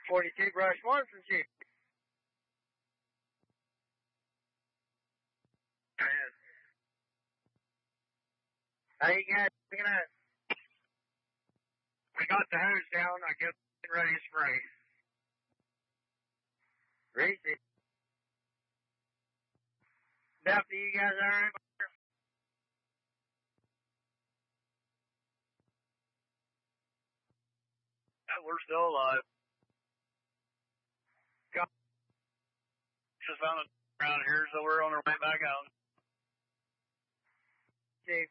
42 Brush Marksmanship. How you guys picking up? We got the hose down. I guess ready to spray. Reese it. Duffy, you guys alright? We're still alive. Just found it around here, so we're on our way back out. Chief.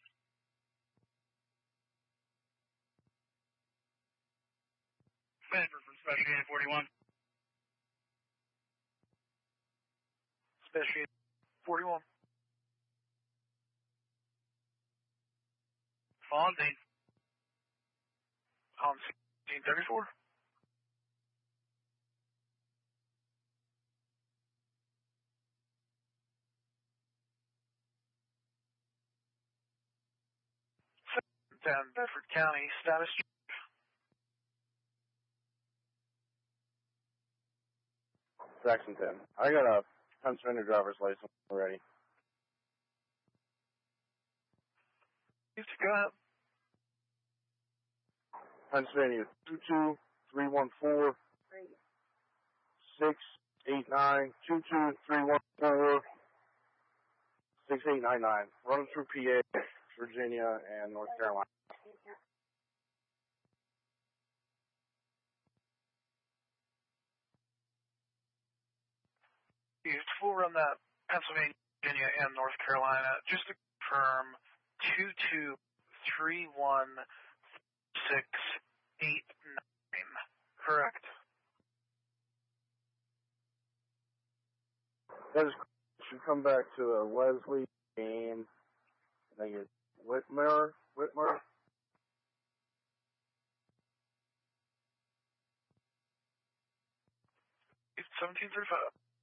Sanford from Special Unit 41. Special Unit 41. Fontaine. On 1634. Down Bedford County, status. Jackson 10. I got a Pennsylvania driver's license already. Go ahead. Pennsylvania 22314 689 22314 6899. Running through PA, Virginia, and North Carolina. We'll run that Pennsylvania, Virginia, and North Carolina. Just to confirm, 2231689. Correct. That is, should come back to Leslie and I think it's Whitmer. 1735.